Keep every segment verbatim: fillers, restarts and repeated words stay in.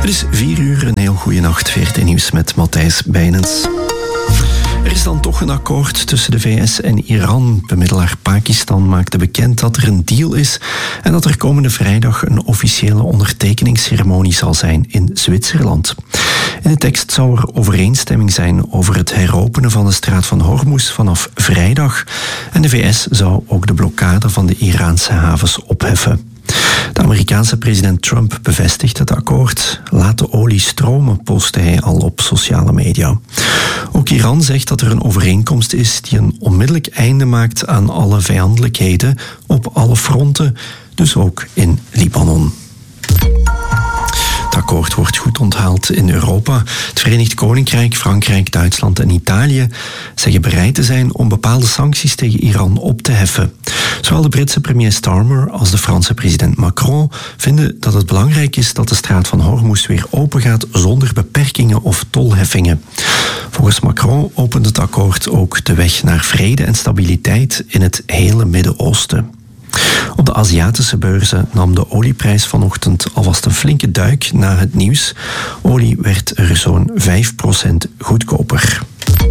Het is vier uur, een heel goede nacht. V R T Nieuws met Matthijs Bijnens. Er is dan toch een akkoord tussen de V S en Iran. Bemiddelaar Pakistan maakte bekend dat er een deal is en dat er komende vrijdag een officiële ondertekeningsceremonie zal zijn in Zwitserland. In de tekst zou er overeenstemming zijn over het heropenen van de straat van Hormuz vanaf vrijdag. En de V S zou ook de blokkade van de Iraanse havens opheffen. De Amerikaanse president Trump bevestigt het akkoord. Laat de olie stromen, postte hij al op sociale media. Ook Iran zegt dat er een overeenkomst is die een onmiddellijk einde maakt aan alle vijandelijkheden op alle fronten, dus ook in Libanon. Het akkoord wordt goed onthaald in Europa. Het Verenigd Koninkrijk, Frankrijk, Duitsland en Italië zeggen bereid te zijn om bepaalde sancties tegen Iran op te heffen. Zowel de Britse premier Starmer als de Franse president Macron vinden dat het belangrijk is dat de straat van Hormuz weer open gaat zonder beperkingen of tolheffingen. Volgens Macron opent het akkoord ook de weg naar vrede en stabiliteit in het hele Midden-Oosten. Op de Aziatische beurzen nam de olieprijs vanochtend alvast een flinke duik na het nieuws. Olie werd er zo'n vijf procent goedkoper.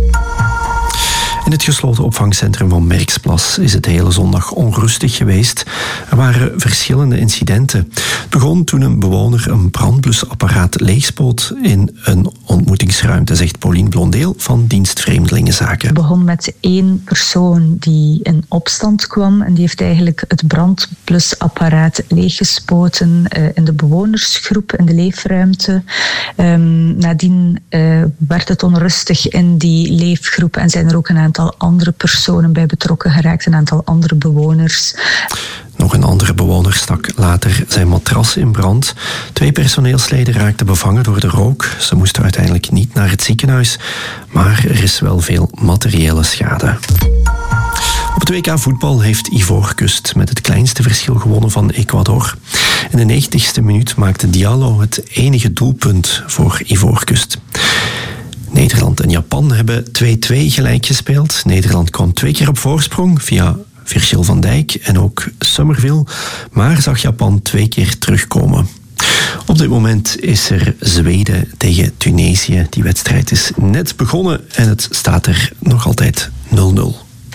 In het gesloten opvangcentrum van Merksplas is het hele zondag onrustig geweest. Er waren verschillende incidenten. Het begon toen een bewoner een brandblusapparaat leegspoot in een ontmoetingsruimte, zegt Paulien Blondeel van dienst Vreemdelingenzaken. Het begon met één persoon die in opstand kwam en die heeft eigenlijk het brandblusapparaat leeggespoten uh, in de bewonersgroep, in de leefruimte. Um, nadien uh, werd het onrustig in die leefgroep en zijn er ook een aantal andere personen bij betrokken geraakt, een aantal andere bewoners. Nog een andere bewoner stak later zijn matras in brand. Twee personeelsleden raakten bevangen door de rook. Ze moesten uiteindelijk niet naar het ziekenhuis, maar er is wel veel materiële schade. Op het W K voetbal heeft Ivoorkust met het kleinste verschil gewonnen van Ecuador. In de negentigste minuut maakte Diallo het enige doelpunt voor Ivoorkust. Nederland en Japan hebben twee-twee gelijk gespeeld. Nederland kwam twee keer op voorsprong via Virgil van Dijk en ook Summerville, maar zag Japan twee keer terugkomen. Op dit moment is er Zweden tegen Tunesië. Die wedstrijd is net begonnen en het staat er nog altijd nul nul.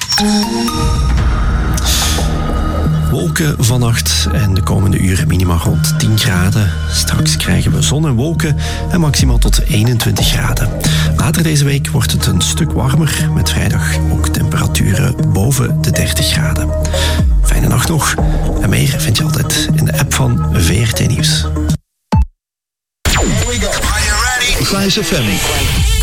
Wolken vannacht en de komende uren minimaal rond tien graden. Straks krijgen we zon en wolken en maximaal tot eenentwintig graden. Later deze week wordt het een stuk warmer, met vrijdag ook temperaturen boven de dertig graden. Fijne nacht nog en meer vind je altijd in de app van V R T Nieuws. Here we go. Are you ready? Flash F M.